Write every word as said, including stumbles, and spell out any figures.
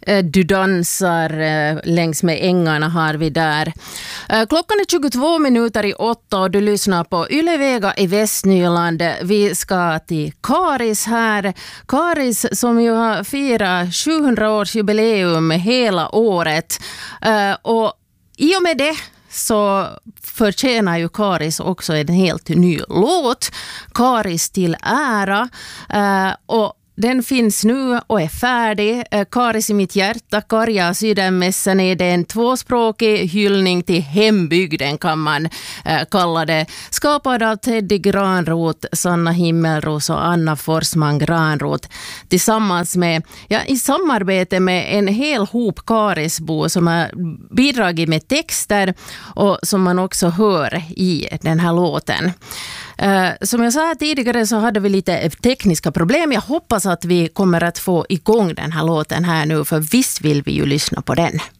Du dansar längs med ängarna har vi där. Klockan är tjugotvå minuter i åtta och du lyssnar på Ylevega i Västnyland. Vi ska till Karis här. Karis som ju har firat sjuhundraårsjubileum hela året. Och i och med det så förtjänar ju Karis också en helt ny låt. Karis till ära. Och den finns nu och är färdig. Karis i mitt hjärta, Karja Sydämmässan är det en tvåspråkig hyllning till hembygden kan man äh, kalla det. Skapad av Teddy Granroth, Sanna Himmelros och Anna Forsman Granroth tillsammans med, ja, i samarbete med en hel hop Karisbo som har bidragit med texter och som man också hör i den här låten. Uh, som jag sa tidigare så hade vi lite tekniska problem. Jag hoppas att vi kommer att få igång den här låten här nu, för visst vill vi ju lyssna på den.